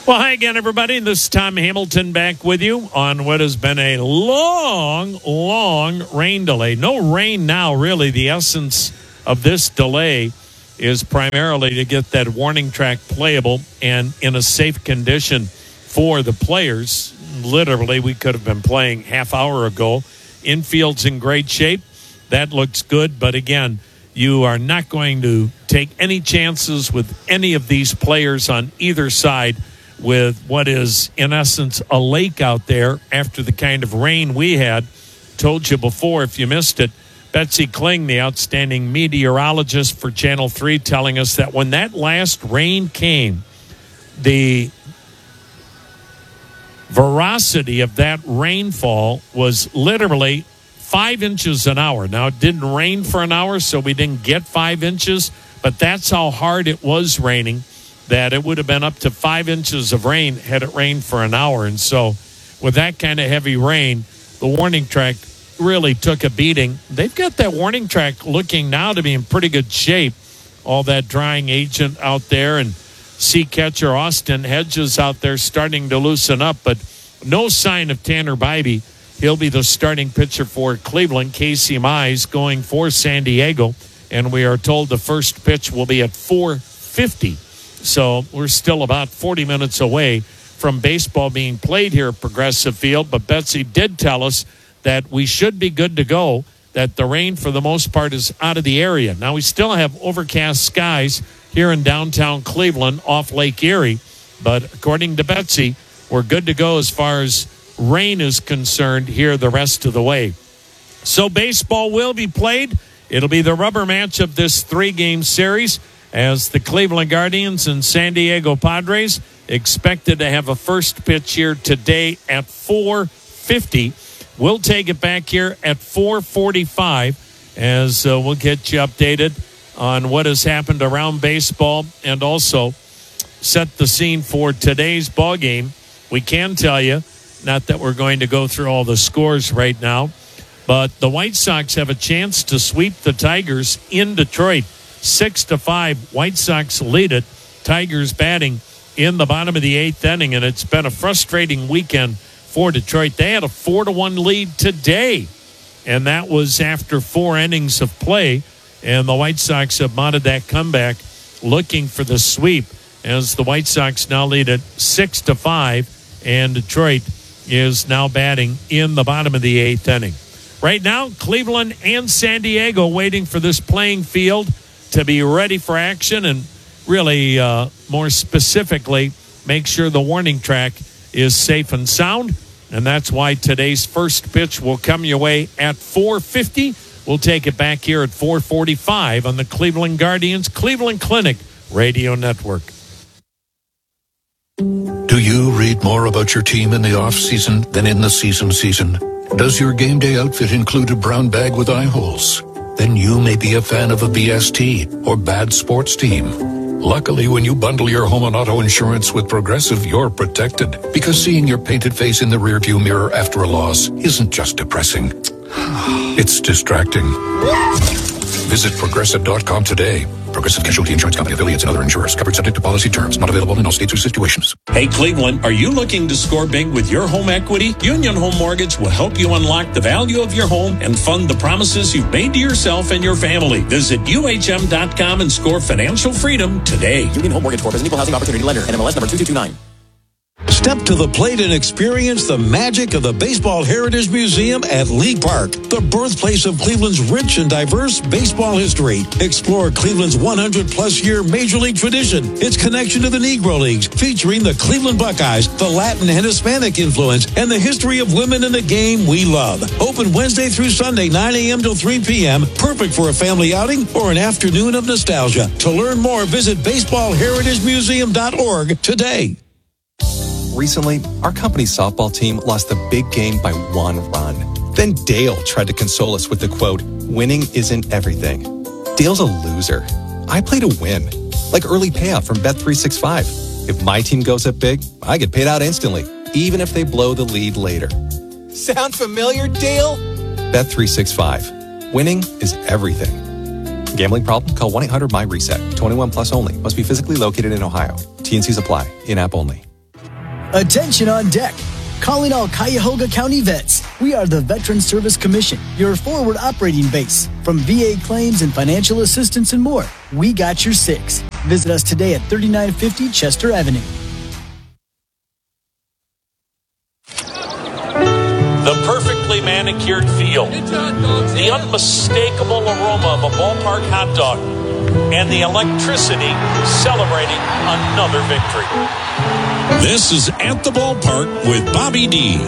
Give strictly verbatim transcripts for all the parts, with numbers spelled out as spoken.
Well, hi again, everybody. This is Tom Hamilton back with you on what has been a long, long rain delay. No rain now, really. The essence of this delay is primarily to get that warning track playable and in a safe condition for the players. Literally, we could have been playing half hour ago. Infield's in great shape. That looks good. But again, you are not going to take any chances with any of these players on either side with what is, in essence, a lake out there after the kind of rain we had. Told you before, if you missed it, Betsy Kling, the outstanding meteorologist for Channel three, telling us that when that last rain came, the veracity of that rainfall was literally five inches an hour. Now, it didn't rain for an hour, so we didn't get five inches, but that's how hard it was raining, that it would have been up to five inches of rain had it rained for an hour. And so with that kind of heavy rain, the warning track really took a beating. They've got that warning track looking now to be in pretty good shape. All that drying agent out there, and sea catcher Austin Hedges out there starting to loosen up, but no sign of Tanner Bybee. He'll be the starting pitcher for Cleveland. Casey Mize going for San Diego, and we are told the first pitch will be at four fifty. So we're still about forty minutes away from baseball being played here at Progressive Field. But Betsy did tell us that we should be good to go, that the rain for the most part is out of the area. Now, we still have overcast skies here in downtown Cleveland off Lake Erie. But according to Betsy, we're good to go as far as rain is concerned here the rest of the way. So baseball will be played. It'll be the rubber match of this three-game series, as the Cleveland Guardians and San Diego Padres expected to have a first pitch here today at four fifty. We'll take it back here at four forty-five as uh, we'll get you updated on what has happened around baseball and also set the scene for today's ball game. We can tell you, not that we're going to go through all the scores right now, but the White Sox have a chance to sweep the Tigers in Detroit. Six to five, White Sox lead it. Tigers batting in the bottom of the eighth inning, and it's been a frustrating weekend for Detroit. They had a four to one lead today, and that was after four innings of play, and the White Sox have mounted that comeback looking for the sweep as the White Sox now lead it six to five, and Detroit is now batting in the bottom of the eighth inning. Right now, Cleveland and San Diego waiting for this playing field to be ready for action, and really, uh, more specifically, make sure the warning track is safe and sound. And that's why today's first pitch will come your way at four fifty. We'll take it back here at four forty-five on the Cleveland Guardians Cleveland Clinic Radio Network. Do you read more about your team in the off-season than in the season season? Does your game day outfit include a brown bag with eye holes? Then you may be a fan of a B S T or bad sports team. Luckily, when you bundle your home and auto insurance with Progressive, you're protected, because seeing your painted face in the rearview mirror after a loss isn't just depressing. It's distracting. Visit Progressive dot com today. Progressive Casualty Insurance Company, affiliates, and other insurers. Covered subject to policy terms. Not available in all states or situations. Hey, Cleveland, are you looking to score big with your home equity? Union Home Mortgage will help you unlock the value of your home and fund the promises you've made to yourself and your family. Visit U H M dot com and score financial freedom today. Union Home Mortgage Corp is an equal housing opportunity lender. N M L S number two two two nine. Step to the plate and experience the magic of the Baseball Heritage Museum at League Park, the birthplace of Cleveland's rich and diverse baseball history. Explore Cleveland's one hundred plus year Major League tradition, its connection to the Negro Leagues, featuring the Cleveland Buckeyes, the Latin and Hispanic influence, and the history of women in the game we love. Open Wednesday through Sunday, nine a.m. till three p.m. Perfect for a family outing or an afternoon of nostalgia. To learn more, visit baseball heritage museum dot org today. Recently, our company's softball team lost the big game by one run. Then Dale tried to console us with the quote, "Winning isn't everything." Dale's a loser. I play to win, like early payout from Bet three sixty-five. If my team goes up big, I get paid out instantly, even if they blow the lead later. Sound familiar, Dale? Bet three sixty-five. Winning is everything. Gambling problem? Call one eight hundred M Y RESET. twenty-one plus only. Must be physically located in Ohio. T and C's apply. In-app only. Attention on deck. Calling all Cuyahoga County vets. We are the Veteran Service Commission, your forward operating base. From V A claims and financial assistance and more, we got your six. Visit us today at thirty-nine fifty Chester Avenue. The perfectly manicured field, the unmistakable aroma of a ballpark hot dog, and the electricity celebrating another victory. This is At the Ballpark with Bobby D.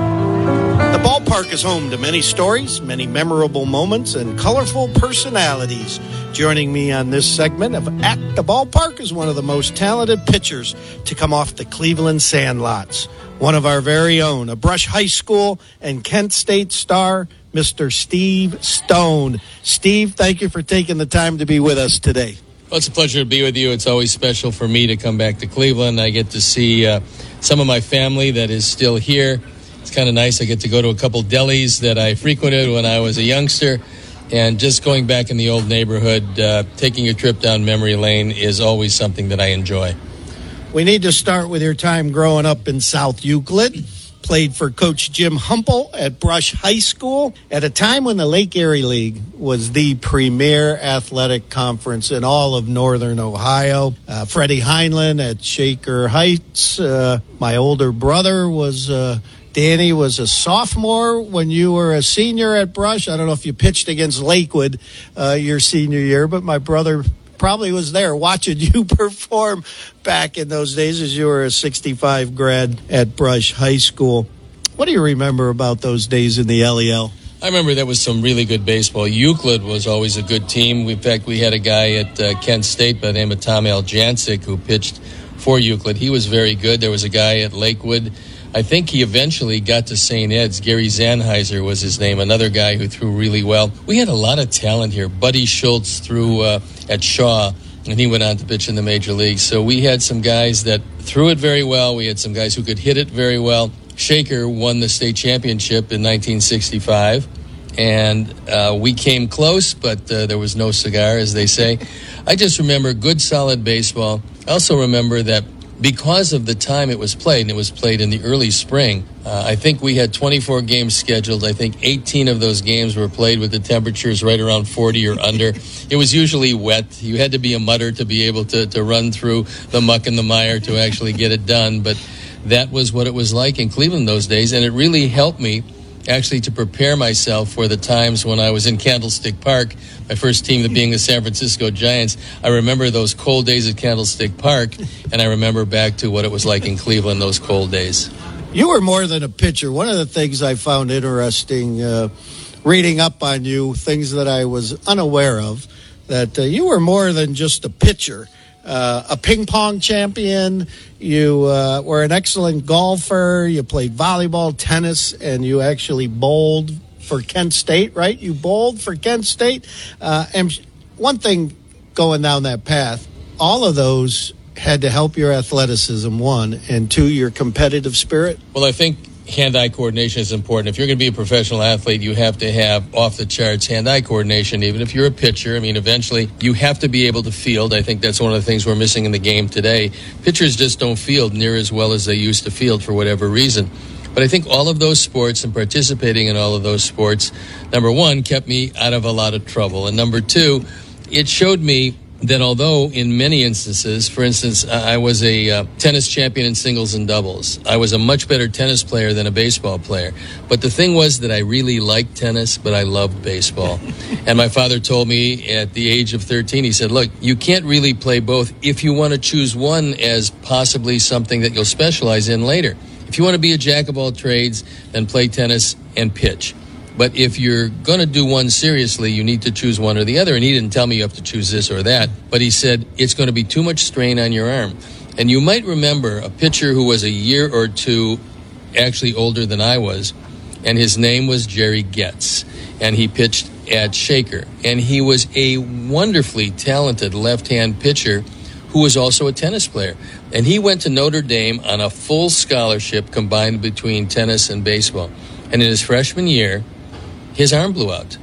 The ballpark is home to many stories, many memorable moments, and colorful personalities. Joining me on this segment of At the Ballpark is one of the most talented pitchers to come off the Cleveland Sandlots. One of our very own, a Brush High School and Kent State star, Mister Steve Stone. Steve, thank you for taking the time to be with us today. Well, it's a pleasure to be with you. It's always special for me to come back to Cleveland. I get to see uh, some of my family that is still here. It's kind of nice. I get to go to a couple delis that I frequented when I was a youngster. And just going back in the old neighborhood, uh, taking a trip down memory lane is always something that I enjoy. We need to start with your time growing up in South Euclid. Played for Coach Jim Humple at Brush High School at a time when the Lake Erie League was the premier athletic conference in all of northern Ohio. Uh, Freddie Heinlein at Shaker Heights. Uh, my older brother was... Uh, Danny was a sophomore when you were a senior at Brush. I don't know if you pitched against Lakewood uh, your senior year, but my brother probably was there watching you perform back in those days as you were a sixty-five grad at Brush High School. What do you remember about those days in the L E L? I remember there was some really good baseball. Euclid was always a good team. In fact, we had a guy at uh, Kent State by the name of Tom Aljancic who pitched for Euclid. He was very good. There was a guy at Lakewood. I think he eventually got to Saint Ed's. Gary Zanheiser was his name, another guy who threw really well. We had a lot of talent here. Buddy Schultz threw uh, at Shaw, and he went on to pitch in the major leagues. So we had some guys that threw it very well. We had some guys who could hit it very well. Shaker won the state championship in nineteen sixty-five, and uh, we came close, but uh, there was no cigar, as they say. I just remember good, solid baseball. I also remember that because of the time it was played, and it was played in the early spring, uh, I think we had twenty-four games scheduled. I think eighteen of those games were played with the temperatures right around forty or under. It was usually wet. You had to be a mutter to be able to, to run through the muck and the mire to actually get it done. But that was what it was like in Cleveland those days, and it really helped me actually to prepare myself for the times when I was in Candlestick Park, my first team being the San Francisco Giants. I remember those cold days at Candlestick Park, and I remember back to what it was like in Cleveland those cold days. You were more than a pitcher. One of the things I found interesting uh, reading up on you, things that I was unaware of, that uh, you were more than just a pitcher. Uh, a ping pong champion, you uh, were an excellent golfer, you played volleyball, tennis, and you actually bowled for Kent State, right? You bowled for Kent State. Uh, and one thing going down that path, all of those had to help your athleticism, one, and two, your competitive spirit. Well, I think hand-eye coordination is important. If you're going to be a professional athlete, you have to have off-the-charts hand-eye coordination, even if you're a pitcher. I mean, eventually, you have to be able to field. I think that's one of the things we're missing in the game today. Pitchers just don't field near as well as they used to field for whatever reason. But I think all of those sports and participating in all of those sports, number one, kept me out of a lot of trouble. And number two, it showed me that although in many instances, for instance, I was a uh, tennis champion in singles and doubles. I was a much better tennis player than a baseball player. But the thing was that I really liked tennis, but I loved baseball. And my father told me at the age of thirteen, he said, look, you can't really play both if you want to choose one as possibly something that you'll specialize in later. If you want to be a jack of all trades, then play tennis and pitch. But if you're going to do one seriously, you need to choose one or the other. And he didn't tell me you have to choose this or that. But he said it's going to be too much strain on your arm. And you might remember a pitcher who was a year or two actually older than I was. And his name was Jerry Getz. And he pitched at Shaker. And he was a wonderfully talented left-hand pitcher who was also a tennis player. And he went to Notre Dame on a full scholarship combined between tennis and baseball. And in his freshman year, his arm blew out.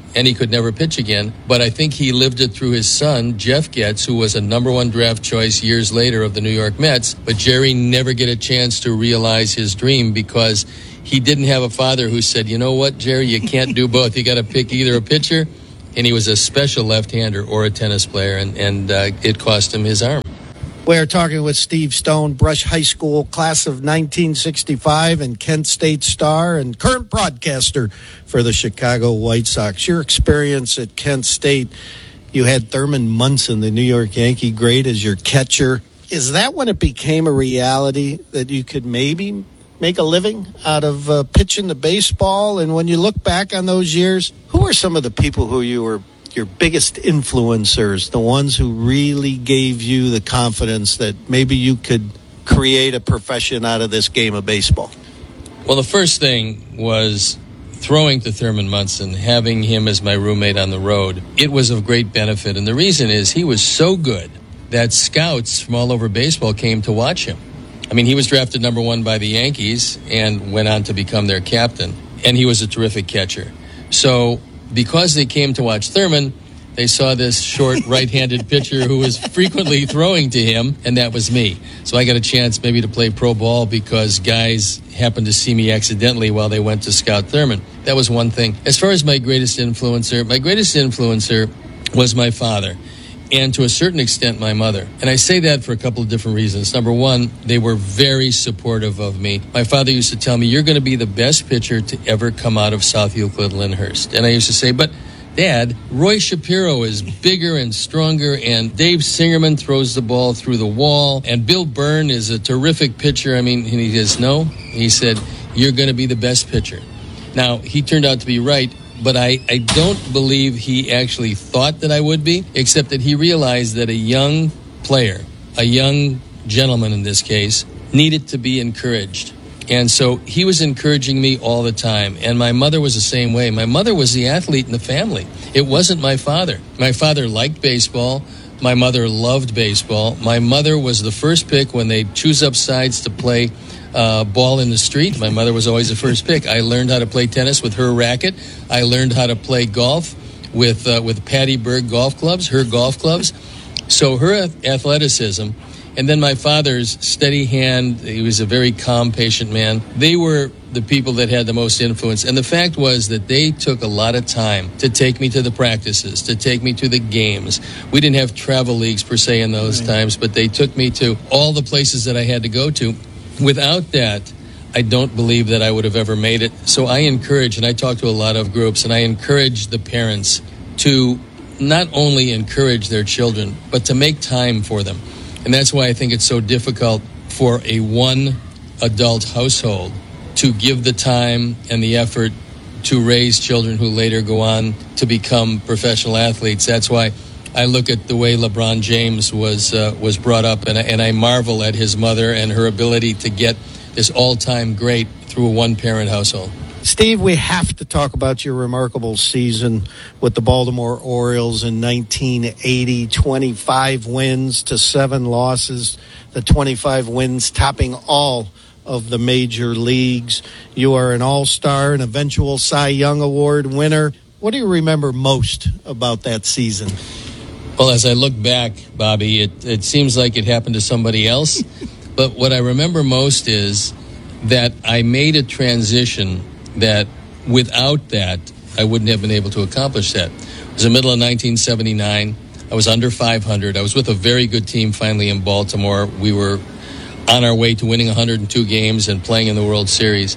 and he could never pitch again. But I think he lived it through his son, Jeff Getz, who was a number one draft choice years later of the New York Mets. But Jerry never get a chance to realize his dream because he didn't have a father who said, you know what, Jerry, you can't do both. You got to pick either a pitcher, and he was a special left-hander or a tennis player, and, and uh, it cost him his arm. We're talking with Steve Stone, Brush High School class of nineteen sixty-five and Kent State star and current broadcaster for the Chicago White Sox. Your experience at Kent State, you had Thurman Munson, the New York Yankee great, as your catcher. Is that when it became a reality that you could maybe make a living out of uh, pitching the baseball? And when you look back on those years, who are some of the people who you were your biggest influencers, the ones who really gave you the confidence that maybe you could create a profession out of this game of baseball? Well, the first thing was throwing to Thurman Munson, having him as my roommate on the road. It was of great benefit, and the reason is he was so good that scouts from all over baseball came to watch him. I mean, he was drafted number one by the Yankees and went on to become their captain, and he was a terrific catcher. So because they came to watch Thurman, they saw this short right-handed pitcher who was frequently throwing to him, and that was me. So I got a chance maybe to play pro ball because guys happened to see me accidentally while they went to scout Thurman. That was one thing. As far as my greatest influencer, my greatest influencer was my father, and to a certain extent my mother. And I say that for a couple of different reasons. Number one, they were very supportive of me. My father used to tell me, you're going to be the best pitcher to ever come out of South Euclid Lyndhurst. And I used to say, but Dad, Roy Shapiro is bigger and stronger, and Dave Singerman throws the ball through the wall, and Bill Byrne is a terrific pitcher. I mean, and he says, no. He said, you're going to be the best pitcher. Now, he turned out to be right, but I, I don't believe he actually thought that I would be, except that he realized that a young player, a young gentleman in this case, needed to be encouraged. And so he was encouraging me all the time. And my mother was the same way. My mother was the athlete in the family. It wasn't my father. My father liked baseball. My mother loved baseball. My mother was the first pick when they choose up sides to play uh, ball in the street. My mother was always the first pick. I learned how to play tennis with her racket. I learned how to play golf with uh, with Patty Berg golf clubs, her golf clubs. So her athleticism, and then my father's steady hand, he was a very calm, patient man. They were the people that had the most influence. And the fact was that they took a lot of time to take me to the practices, to take me to the games. We didn't have travel leagues per se in those right. times, but they took me to all the places that I had to go to. Without that, I don't believe that I would have ever made it. So I encourage, and I talk to a lot of groups, and I encourage the parents to not only encourage their children, but to make time for them. And that's why I think it's so difficult for a one-adult household to give the time and the effort to raise children who later go on to become professional athletes. That's why I look at the way LeBron James was uh, was brought up, and I, and I marvel at his mother and her ability to get this all-time great through a one-parent household. Steve, we have to talk about your remarkable season with the Baltimore Orioles in nineteen eighty, twenty-five wins to seven losses, the twenty-five wins topping all of the major leagues. You are an all-star, an eventual Cy Young Award winner. What do you remember most about that season? Well, as I look back, Bobby, it, it seems like it happened to somebody else. But what I remember most is that I made a transition that without that, I wouldn't have been able to accomplish that. It was the middle of nineteen seventy-nine. I was under five hundred. I was with a very good team finally in Baltimore. We were on our way to winning one hundred two games and playing in the World Series.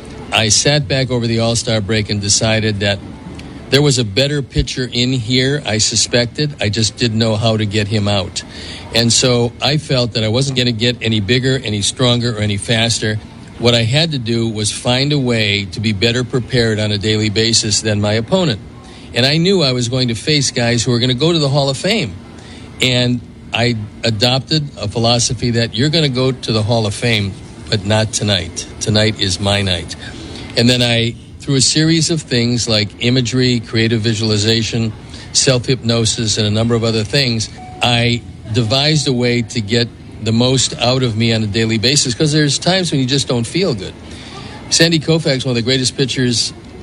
I sat back over the All-Star break and decided that there was a better pitcher in here, I suspected. I just didn't know how to get him out. And so I felt that I wasn't going to get any bigger, any stronger, or any faster. What I had to do was find a way to be better prepared on a daily basis than my opponent. And I knew I was going to face guys who were going to go to the Hall of Fame. And I adopted a philosophy that you're going to go to the Hall of Fame, but not tonight. Tonight is my night. And then I, through a series of things like imagery, creative visualization, self-hypnosis, and a number of other things, I devised a way to get the most out of me on a daily basis, because there's times when you just don't feel good. Sandy Koufax, one of the greatest pitchers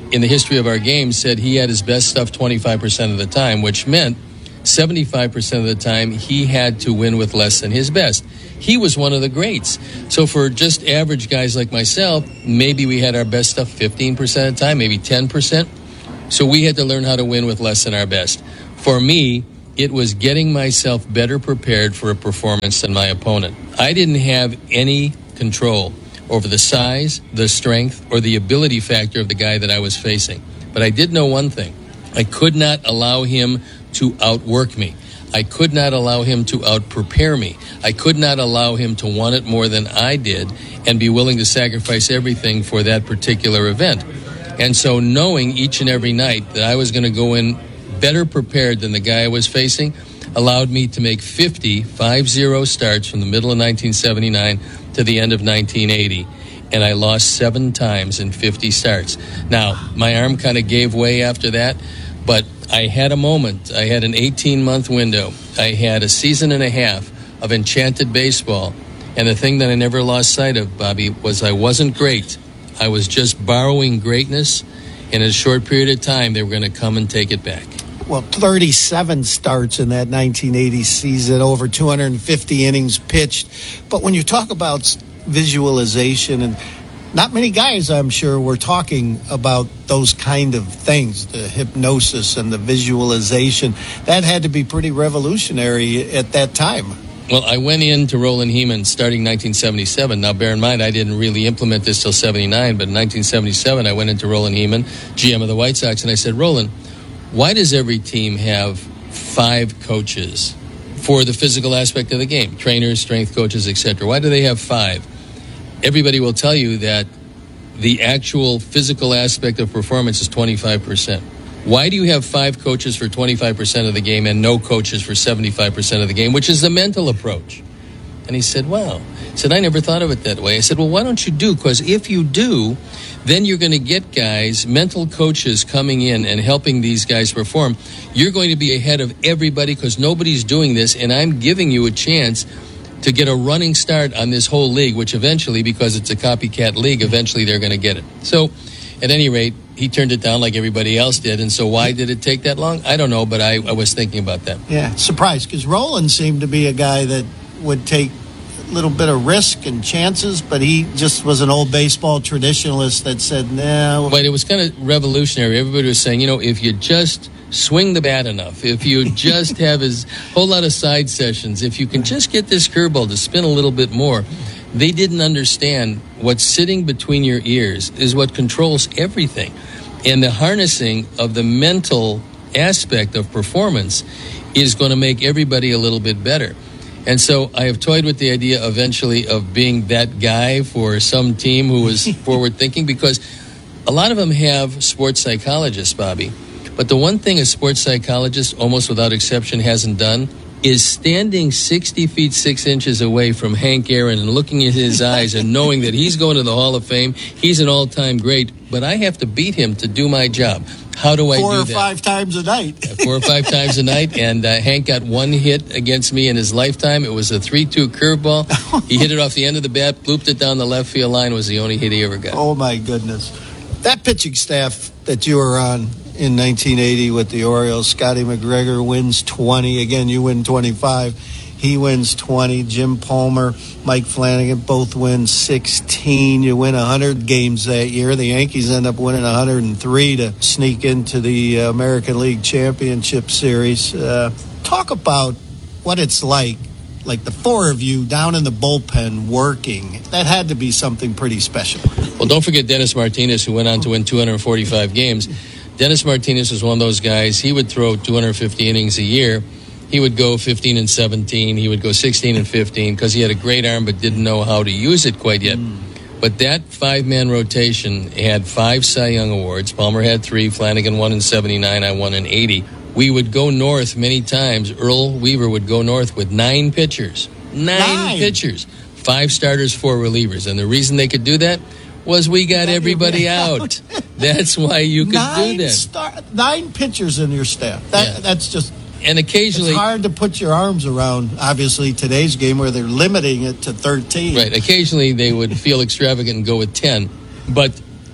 in the history of our game said he had his best stuff twenty-five percent of the time, which meant seventy-five percent of the time he had to win with less than his best. He was one of the greats. So for just average guys like myself, maybe we had our best stuff fifteen percent of the time, maybe ten percent. So we had to learn how to win with less than our best. For me, it was getting myself better prepared for a performance than my opponent. I didn't have any control over the size, the strength, or the ability factor of the guy that I was facing. But I did know one thing. I could not allow him to outwork me. I could not allow him to out-prepare me. I could not allow him to want it more than I did and be willing to sacrifice everything for that particular event. And so knowing each and every night that I was going to go in better prepared than the guy I was facing allowed me to make fifty, five zero starts from the middle of nineteen seventy-nine to the end of nineteen eighty. And I lost seven times in fifty starts. Now, my arm kind of gave way after that, but I had a moment. I had an eighteen-month window. I had a season and a half of enchanted baseball. And the thing that I never lost sight of, Bobby, was I wasn't great. I was just borrowing greatness. In a short period of time, they were going to come and take it back. Well, thirty-seven starts in that nineteen eighty season, over two hundred fifty innings pitched. But when you talk about visualization, and not many guys, I'm sure, were talking about those kind of things, the hypnosis and the visualization, that had to be pretty revolutionary at that time. Well, I went in to Roland Heeman starting nineteen seventy-seven. Now, bear in mind, I didn't really implement this till seventy-nine, but in nineteen seventy-seven, I went into Roland Heeman, G M of the White Sox, and I said, Roland, why does every team have five coaches for the physical aspect of the game? Trainers, strength coaches, et cetera. Why do they have five? Everybody will tell you that the actual physical aspect of performance is twenty-five percent. Why do you have five coaches for twenty-five percent of the game and no coaches for seventy-five percent of the game, which is the mental approach? And he said, wow. He said, I never thought of it that way. I said, well, why don't you do? Because if you do, then you're going to get guys, mental coaches coming in and helping these guys perform. You're going to be ahead of everybody because nobody's doing this, and I'm giving you a chance to get a running start on this whole league, which eventually, because it's a copycat league, eventually they're going to get it. So, at any rate, he turned it down like everybody else did. And so why did it take that long? I don't know, but I, I was thinking about that. Yeah, surprised, because Roland seemed to be a guy that would take a little bit of risk and chances, but he just was an old baseball traditionalist that said, no. But it was kind of revolutionary. Everybody was saying, you know, if you just swing the bat enough, if you just have a whole lot of side sessions, if you can just get this curveball to spin a little bit more. They didn't understand what's sitting between your ears is what controls everything. And the harnessing of the mental aspect of performance is going to make everybody a little bit better. And so I have toyed with the idea eventually of being that guy for some team who is forward thinking, because a lot of them have sports psychologists, Bobby. But the one thing a sports psychologist, almost without exception, hasn't done is standing sixty feet, six inches away from Hank Aaron and looking in his eyes and knowing that he's going to the Hall of Fame. He's an all-time great, but I have to beat him to do my job. How do I Four do that? Four or five times a night. Four or five times a night, and uh, Hank got one hit against me in his lifetime. It was a three two curveball. He hit it off the end of the bat, blooped it down the left field line, was the only hit he ever got. Oh, my goodness. That pitching staff that you were on in nineteen eighty with the Orioles, Scotty McGregor wins twenty. Again, you win twenty-five. He wins twenty. Jim Palmer, Mike Flanagan both win sixteen. You win one hundred games that year. The Yankees end up winning one hundred three to sneak into the American League Championship Series. Uh, talk about what it's like, like the four of you down in the bullpen working. That had to be something pretty special. Well, don't forget Dennis Martinez, who went on to win two hundred forty-five games. Dennis Martinez was one of those guys. He would throw two hundred fifty innings a year. He would go fifteen and seventeen. He would go sixteen and fifteen because he had a great arm but didn't know how to use it quite yet. Mm. But that five-man rotation had five Cy Young Awards. Palmer had three. Flanagan won in seventy-nine. I won in eighty. We would go north many times. Earl Weaver would go north with nine pitchers. Nine, nine. pitchers. Five starters, four relievers. And the reason they could do that was we got that everybody out. That's why you could nine do that. Star- nine pitchers in your staff. That, yeah. That's just... And occasionally... It's hard to put your arms around, obviously, today's game where they're limiting it to thirteen. Right. Occasionally they would feel extravagant and go with ten. But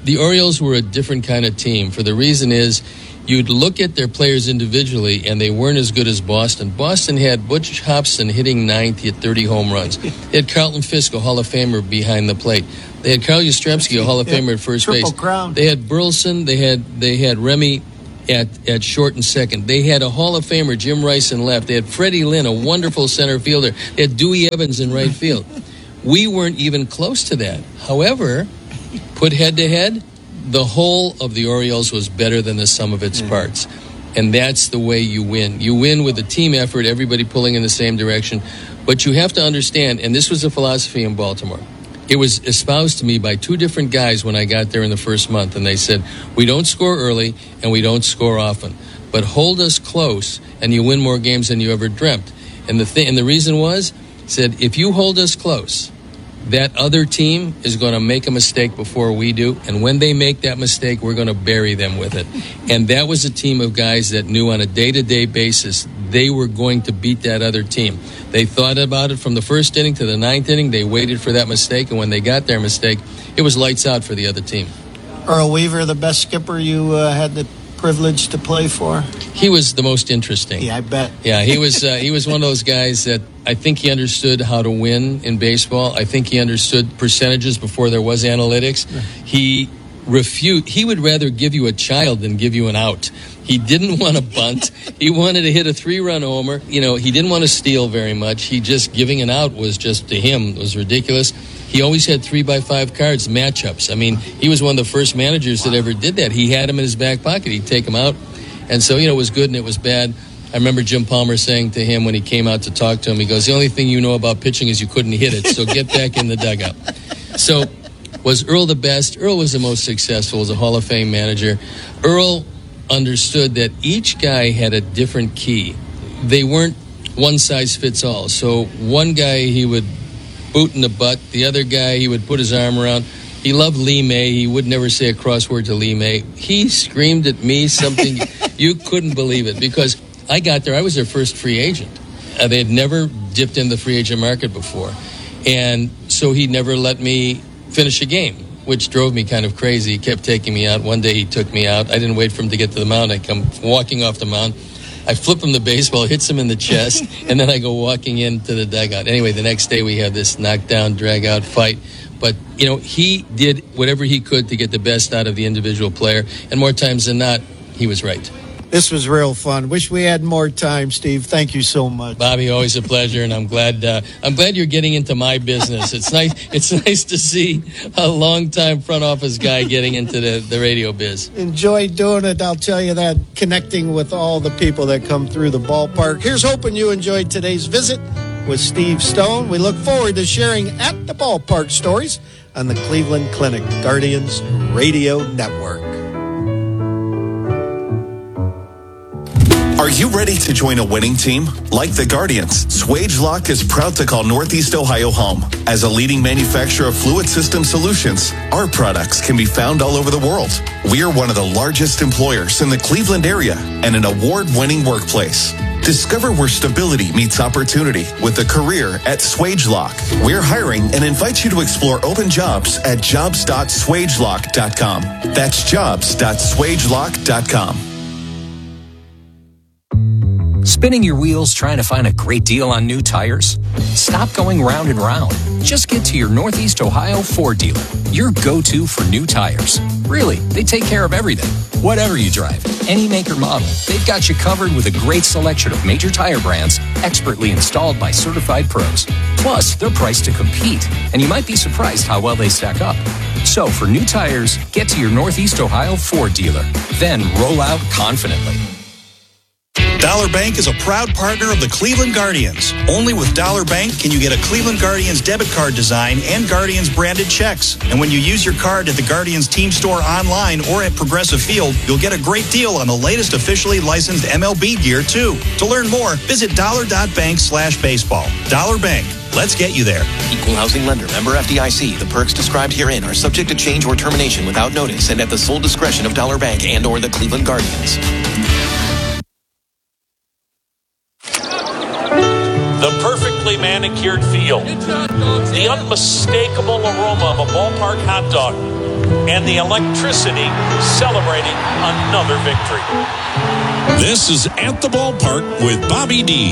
the Orioles were a different kind of team. For the reason is, you'd look at their players individually, and they weren't as good as Boston. Boston had Butch Hobson hitting ninth. He had thirty home runs. They had Carlton Fisk, a Hall of Famer, behind the plate. They had Carl Yastrzemski, a Hall of Famer at first base. Crown. They had Burleson. They had they had Remy at, at short and second. They had a Hall of Famer, Jim Rice, in left. They had Freddie Lynn, a wonderful center fielder. They had Dewey Evans in right field. We weren't even close to that. However, put head-to-head, the whole of the Orioles was better than the sum of its parts. And that's the way you win. You win with a team effort, everybody pulling in the same direction. But you have to understand, and this was a philosophy in Baltimore, it was espoused to me by two different guys when I got there in the first month, and they said, we don't score early and we don't score often, but hold us close and you win more games than you ever dreamt. And the thing, and the reason was, said, if you hold us close, that other team is going to make a mistake before we do, and when they make that mistake, we're going to bury them with it. And that was a team of guys that knew on a day-to-day basis they were going to beat that other team. They thought about it from the first inning to the ninth inning. They waited for that mistake, and when they got their mistake, it was lights out for the other team. Earl Weaver, the best skipper you uh, had the privilege to play for? He was the most interesting. Yeah, I bet. Yeah, he was uh, he was one of those guys that I think he understood how to win in baseball. I think he understood percentages before there was analytics. He refute. He would rather give you a child than give you an out. He didn't want to bunt. He wanted to hit a three-run homer. You know, he didn't want to steal very much. He just giving an out was just, to him, was ridiculous. He always had three by five cards, matchups. I mean, he was one of the first managers that ever did that. He had him in his back pocket. He'd take him out. And so, you know, it was good and it was bad. I remember Jim Palmer saying to him when he came out to talk to him, he goes, the only thing you know about pitching is you couldn't hit it, so get back in the dugout. So was Earl the best? Earl was the most successful as a Hall of Fame manager. Earl understood that each guy had a different key. They weren't one size fits all. So one guy he would boot in the butt. The other guy he would put his arm around. He loved Lee May. He would never say a crossword to Lee May. He screamed at me something you couldn't believe it, because I got there. I was their first free agent. Uh, they had never dipped in the free agent market before. And so he never let me finish a game, which drove me kind of crazy. He kept taking me out. One day he took me out. I didn't wait for him to get to the mound. I come walking off the mound. I flip him the baseball, hits him in the chest, and then I go walking into the dugout. Anyway, the next day we have this knockdown, drag-out fight. But, you know, he did whatever he could to get the best out of the individual player. And more times than not, he was right. This was real fun. Wish we had more time, Steve. Thank you so much. Bobby, always a pleasure, and I'm glad uh, I'm glad you're getting into my business. It's nice It's nice to see a long-time front office guy getting into the, the radio biz. Enjoy doing it, I'll tell you that, connecting with all the people that come through the ballpark. Here's hoping you enjoyed today's visit with Steve Stone. We look forward to sharing at the ballpark stories on the Cleveland Clinic Guardians Radio Network. Are you ready to join a winning team? Like the Guardians, Swagelok is proud to call Northeast Ohio home. As a leading manufacturer of fluid system solutions, our products can be found all over the world. We are one of the largest employers in the Cleveland area and an award-winning workplace. Discover where stability meets opportunity with a career at Swagelok. We're hiring and invite you to explore open jobs at jobs dot swagelok dot com. That's jobs dot swagelok dot com. Spinning your wheels trying to find a great deal on new tires? Stop going round and round. Just get to your Northeast Ohio Ford dealer, your go-to for new tires. Really, they take care of everything. Whatever you drive, any make or model, they've got you covered with a great selection of major tire brands expertly installed by certified pros. Plus, they're priced to compete, and you might be surprised how well they stack up. So for new tires, get to your Northeast Ohio Ford dealer. Then roll out confidently. Dollar Bank is a proud partner of the Cleveland Guardians. Only with Dollar Bank can you get a Cleveland Guardians debit card design and Guardians branded checks. And when you use your card at the Guardians team store online or at Progressive Field, you'll get a great deal on the latest officially licensed M L B gear, too. To learn more, visit dollar dot bank slash baseball. Dollar Bank. Let's get you there. Equal housing lender. Member F D I C. The perks described herein are subject to change or termination without notice and at the sole discretion of Dollar Bank and or the Cleveland Guardians. The perfectly manicured field, the unmistakable aroma of a ballpark hot dog, and the electricity celebrating another victory. This is At the Ballpark with Bobby D.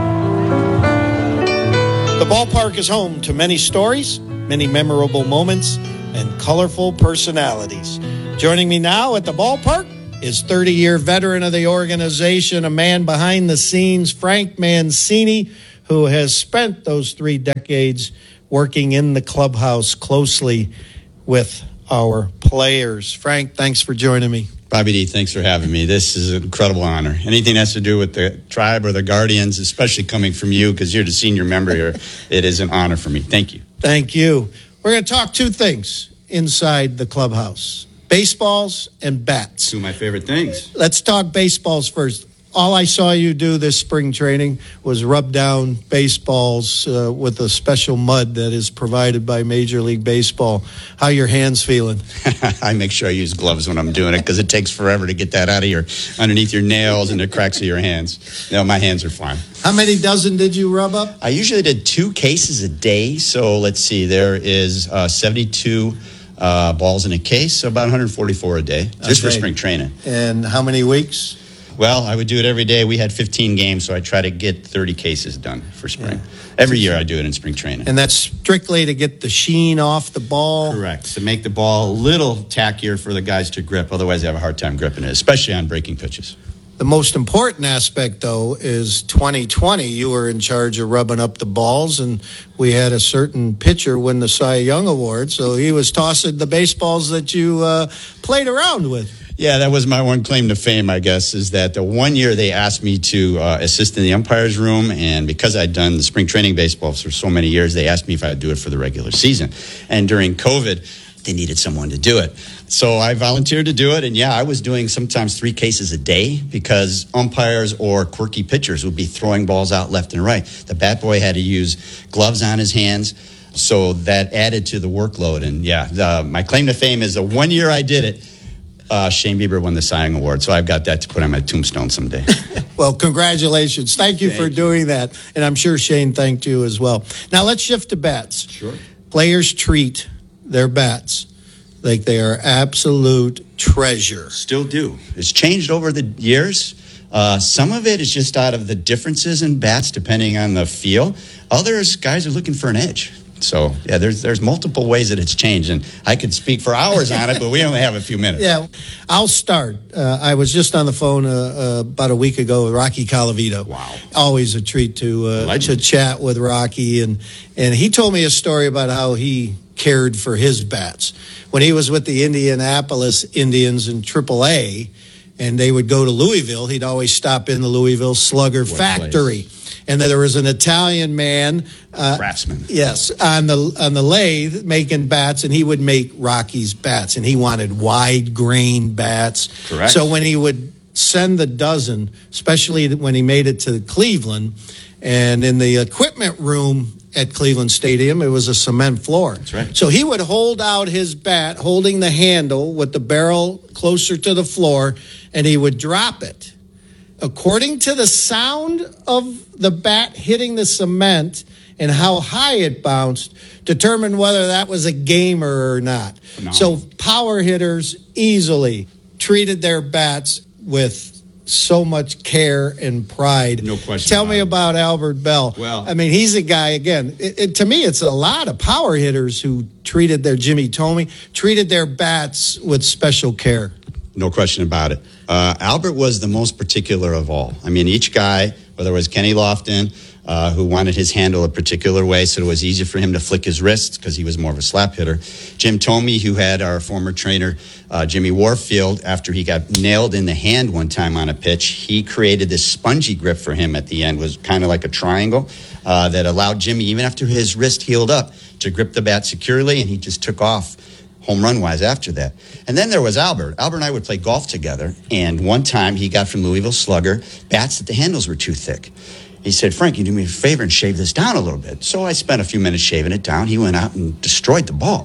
The ballpark is home to many stories, many memorable moments, and colorful personalities. Joining me now at the ballpark is thirty-year veteran of the organization, a man behind the scenes, Frank Mancini, who has spent those three decades working in the clubhouse closely with our players. Frank, thanks for joining me. Bobby D, thanks for having me. This is an incredible honor. Anything that has to do with the tribe or the Guardians, especially coming from you, because you're the senior member here, it is an honor for me. Thank you. Thank you. We're going to talk two things inside the clubhouse: baseballs and bats. Two of my favorite things. Let's talk baseballs first. All I saw you do this spring training was rub down baseballs uh, with a special mud that is provided by Major League Baseball. How are your hands feeling? I make sure I use gloves when I'm doing it because it takes forever to get that out of your, underneath your nails and the cracks of your hands. No, my hands are fine. How many dozen did you rub up? I usually did two cases a day. So let's see, there is uh, seventy-two uh, balls in a case, so about one hundred forty-four a day, just okay. for spring training. And how many weeks? Well, I would do it every day. We had fifteen games, so I try to get thirty cases done for spring. Yeah. Every year I do it in spring training. And that's strictly to get the sheen off the ball? Correct. To make the ball a little tackier for the guys to grip. Otherwise, they have a hard time gripping it, especially on breaking pitches. The most important aspect, though, is twenty twenty. You were in charge of rubbing up the balls, and we had a certain pitcher win the Cy Young Award, so he was tossing the baseballs that you uh, played around with. Yeah, that was my one claim to fame, I guess, is that the one year they asked me to uh, assist in the umpire's room, and because I'd done the spring training baseball for so many years, they asked me if I would do it for the regular season. And during COVID, they needed someone to do it. So I volunteered to do it, and yeah, I was doing sometimes three cases a day because umpires or quirky pitchers would be throwing balls out left and right. The bat boy had to use gloves on his hands, so that added to the workload. And yeah, the, my claim to fame is the one year I did it, Uh, Shane Bieber won the Cy Young Award, so I've got that to put on my tombstone someday. Well, congratulations. Thank you Thank for you. doing that, and I'm sure Shane thanked you as well. Now, let's shift to bats. Sure. Players treat their bats like they are absolute treasure. Still do. It's changed over the years. Uh, some of it is just out of the differences in bats, depending on the feel. Others, guys are looking for an edge. So, yeah, there's there's multiple ways that it's changed, and I could speak for hours on it, but we only have a few minutes. Yeah, I'll start. Uh, I was just on the phone uh, uh, about a week ago with Rocky Colavito. Wow. Always a treat to uh, to chat with Rocky, and, and he told me a story about how he cared for his bats. When he was with the Indianapolis Indians in triple A, and they would go to Louisville, he'd always stop in the Louisville Slugger what factory. Place? And then there was an Italian man, uh, craftsman, yes, on the on the lathe making bats, and he would make Rocky's bats, and he wanted wide grain bats. Correct. So when he would send the dozen, especially when he made it to Cleveland, and in the equipment room at Cleveland Stadium, it was a cement floor. That's right. So he would hold out his bat, holding the handle with the barrel closer to the floor, and he would drop it. According to the sound of the bat hitting the cement and how high it bounced, determined whether that was a gamer or not. No. So power hitters easily treated their bats with so much care and pride. No question. Tell me about Albert Bell. Well, I mean, he's a guy, again, it, it, to me, it's a lot of power hitters who treated their Jimmy Thome, treated their bats with special care. No question about it. Uh, Albert was the most particular of all. I mean, each guy, whether it was Kenny Lofton, uh, who wanted his handle a particular way so it was easier for him to flick his wrists because he was more of a slap hitter. Jim Thome, who had our former trainer, uh, Jimmy Warfield, after he got nailed in the hand one time on a pitch, he created this spongy grip for him at the end. It was kind of like a triangle uh, that allowed Jimmy, even after his wrist healed up, to grip the bat securely, and he just took off home run-wise after that. And then there was Albert. Albert and I would play golf together, and one time he got from Louisville Slugger bats that the handles were too thick. He said, "Frank, can you do me a favor and shave this down a little bit?" So I spent a few minutes shaving it down. He went out and destroyed the ball.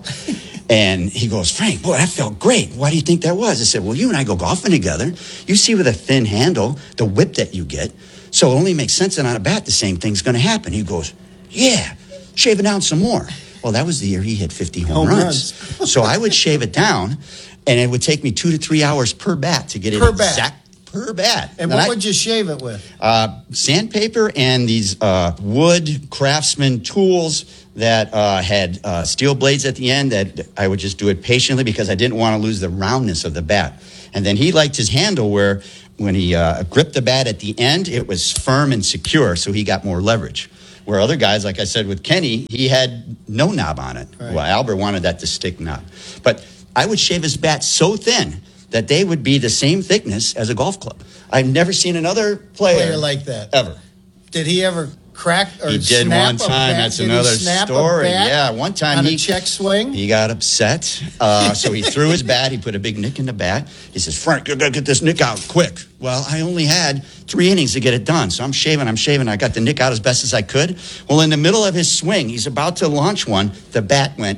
And he goes, "Frank, boy, that felt great. Why do you think that was?" I said, "Well, you and I go golfing together. You see with a thin handle, the whip that you get. So it only makes sense that on a bat, the same thing's going to happen." He goes, "Yeah, shave it down some more." Well, that was the year he hit fifty home, Home runs. runs. So I would shave it down, and it would take me two to three hours per bat to get it Per bat. exact per bat. And Then what I- would you shave it with? Uh, sandpaper and these uh, wood craftsman tools that uh, had uh, steel blades at the end that I would just do it patiently because I didn't want to lose the roundness of the bat. And then he liked his handle where when he uh, gripped the bat at the end, it was firm and secure, so he got more leverage. Where other guys, like I said with Kenny, he had no knob on it. Right. Well, Albert wanted that to stick knob. But I would shave his bat so thin that they would be the same thickness as a golf club. I've never seen another player, Player like that. ever. Did he ever crack or He did snap one a time. bat? That's Did he another snap a story. bat Yeah, one time on he a check swing. He got upset, uh, so he threw his bat. He put a big nick in the bat. He says, "Frank, you gotta get this nick out quick." Well, I only had three innings to get it done, so I'm shaving. I'm shaving. I got the nick out as best as I could. Well, in the middle of his swing, he's about to launch one. The bat went.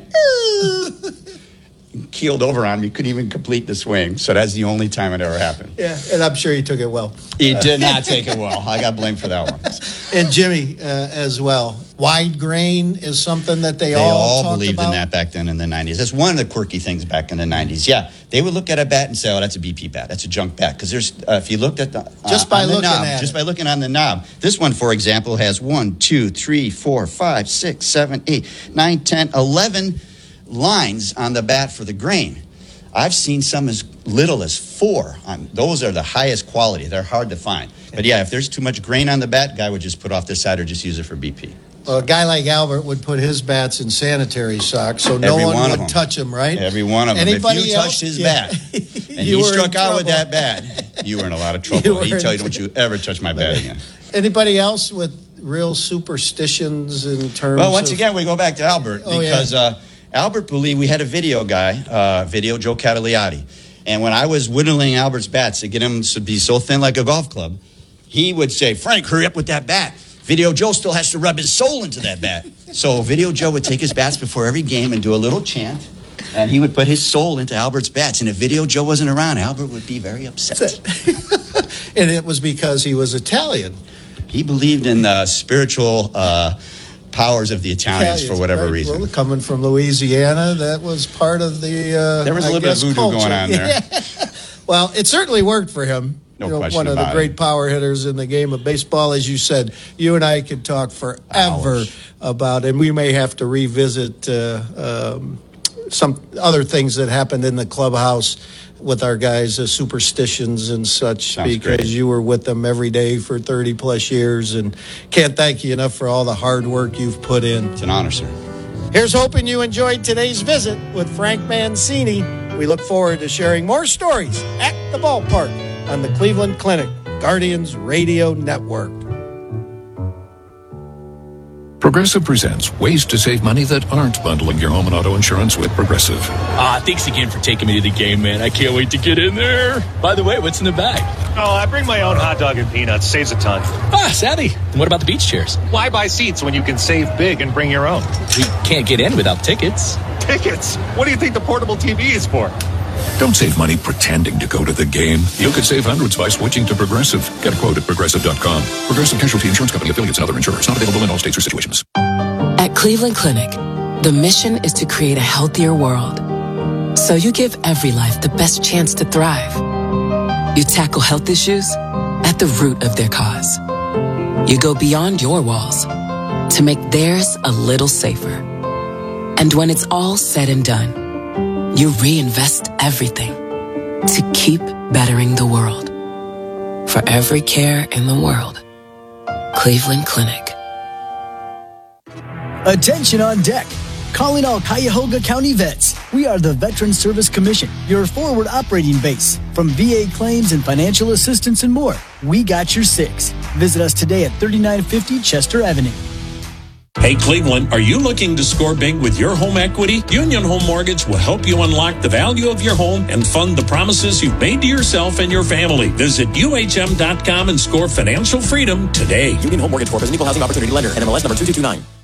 Keeled over on me, couldn't even complete the swing. So that's the only time it ever happened. Yeah, and I'm sure he took it well. He did not take it well. I got blamed for that one. And Jimmy uh, as well. Wide grain is something that they, They all, all talked believed about. in that back then in the nineties. That's one of the quirky things back in the nineties. Yeah, they would look at a bat and say, "Oh, that's a B P bat. That's a junk bat." Because there's, uh, if you looked at the uh, Just by on the looking knob, at just it. by looking on the knob. This one, for example, has one, two, three, four, five, six, seven, eight, nine, ten, eleven lines on the bat for the grain. I've seen some as little as four. Um, those are the highest quality. They're hard to find. But yeah, if there's too much grain on the bat, guy would just put off this side or just use it for B P. Well, a guy like Albert would put his bats in sanitary socks, so no Every one, one of would them. touch them, right? Every one of them. Anybody if you else? touched his Yeah. bat and You he were in struck out with trouble. that bat, you were in a lot of You trouble. were He'd in tell you, "Don't you ever touch my bat again." Anybody else with real superstitions in terms Well, once of... again, we go back to Albert Oh, yeah. because uh, Albert believed we had a video guy, uh, Video Joe Cataliotti. And when I was whittling Albert's bats to get him to be so thin like a golf club, he would say, "Frank, hurry up with that bat. Video Joe still has to rub his soul into that bat." So Video Joe would take his bats before every game and do a little chant, and he would put his soul into Albert's bats. And if Video Joe wasn't around, Albert would be very upset. And it was because he was Italian. He believed in the spiritual uh, powers of the Italians, for whatever right? reason. Well, coming from Louisiana, that was part of the. Uh, There was a I little bit of guess, voodoo culture. going on there. Yeah. Well, it certainly worked for him. No You know, question one of the about great it. power hitters in the game of baseball, as you said. You and I could talk forever Hours. about, and we may have to revisit uh, um, some other things that happened in the clubhouse with our guys, uh, superstitions and such, Sounds because great. you were with them every day for thirty plus years, and can't thank you enough for all the hard work you've put in. It's an honor, sir. Here's hoping you enjoyed today's visit with Frank Mancini. We look forward to sharing more stories at the ballpark on the Cleveland Clinic Guardians Radio Network. Progressive presents ways to save money that aren't bundling your home and auto insurance with Progressive. Ah, thanks again for taking me to the game, man. I can't wait to get in there. By the way, what's in the bag? Oh, I bring my own hot dog and peanuts. Saves a ton. Ah, savvy. And what about the beach chairs? Why buy seats when you can save big and bring your own? We can't get in without tickets. Tickets? What do you think the portable T V is for? Don't save money pretending to go to the game. You could save hundreds by switching to Progressive. Get a quote at progressive dot com. Progressive Casualty Insurance Company, affiliates, and other insurers. Not available in all states or situations. At Cleveland Clinic, the mission is to create a healthier world. So you give every life the best chance to thrive. You tackle health issues at the root of their cause. You go beyond your walls to make theirs a little safer. And when it's all said and done, you reinvest everything to keep bettering the world. For every care in the world, Cleveland Clinic. Attention on deck. Calling all Cuyahoga County vets. We are the Veterans Service Commission, your forward operating base. From V A claims and financial assistance and more, we got your six. Visit us today at thirty-nine fifty Chester Avenue. Hey, Cleveland, are you looking to score big with your home equity? Union Home Mortgage will help you unlock the value of your home and fund the promises you've made to yourself and your family. Visit U H M dot com and score financial freedom today. Union Home Mortgage Corp is an equal housing opportunity lender. N M L S number two two two nine.